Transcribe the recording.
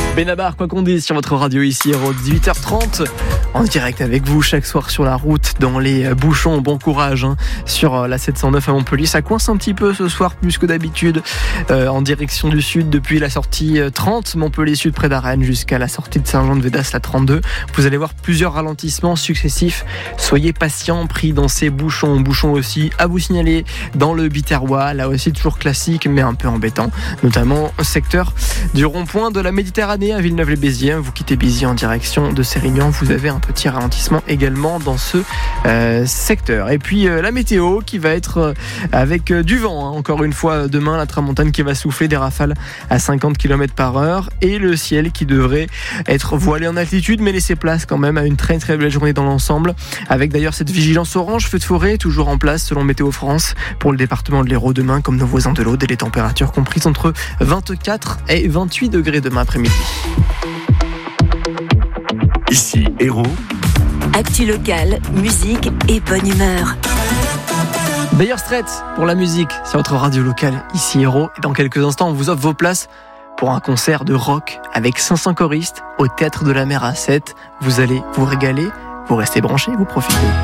Benabar, quoi qu'on dise sur votre radio ici, Héros, 18h30, en direct avec vous chaque soir sur la route, dans les bouchons. Bon courage sur la 709 à Montpellier. Ça coince un petit peu ce soir, plus que d'habitude, en direction du sud, depuis la sortie 30, Montpellier Sud près d'Arène, jusqu'à la sortie de Saint-Jean-de-Védas, la 32. Vous allez voir plusieurs ralentissements successifs. Soyez patients, pris dans ces bouchons. Bouchons aussi à vous signaler dans le Biterrois, là aussi toujours classique, mais un peu embêtant, notamment au secteur du rond-point de la Méditerranée à Villeneuve-les-Béziers. Vous quittez Béziers en direction de Sérignan, vous avez un petit ralentissement également dans ce secteur. Et puis la météo qui va être avec du vent, encore une fois demain, la tramontane qui va souffler, des rafales à 50 km/h et le ciel qui devrait être voilé en altitude mais laisser place quand même à une très très belle journée dans l'ensemble, avec d'ailleurs cette vigilance orange feu de forêt toujours en place selon Météo France pour le département de l'Hérault demain, comme nos voisins de l'Aude, et les températures comprises entre 24 et 28 degrés demain après-midi. Ici Hérault. Actu locale, musique et bonne humeur. Bayer Street pour la musique sur votre radio locale ici Hérault. Et dans quelques instants, on vous offre vos places pour un concert de rock avec 500 choristes au Théâtre de la Mer à 7. Vous allez vous régaler, vous restez branchés, vous profitez.